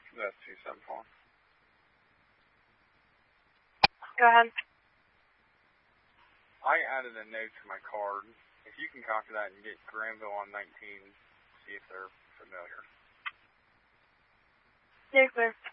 That's 274. Go ahead. I added a note to my card. If you can copy that and get Granville on 19, see if they're familiar. You're clear.